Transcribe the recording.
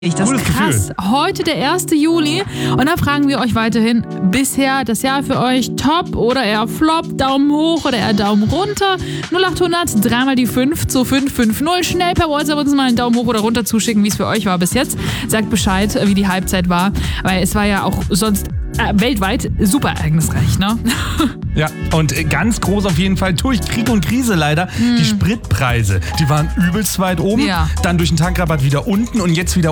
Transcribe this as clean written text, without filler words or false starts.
Das ist krass. Gefühl. Heute der 1. Juli und da fragen wir euch weiterhin, bisher das Jahr für euch top oder eher flop, Daumen hoch oder eher Daumen runter? 0800 3 die 5 zu 550. Schnell per WhatsApp uns mal einen Daumen hoch oder runter zuschicken, wie es für euch war bis jetzt. Sagt Bescheid, wie die Halbzeit war, weil es war ja auch sonst weltweit super ereignisreich, ne? Ja, und ganz groß auf jeden Fall durch Krieg und Krise leider. Die Spritpreise, die waren übelst weit oben, Ja. dann durch den Tankrabatt wieder unten und jetzt wieder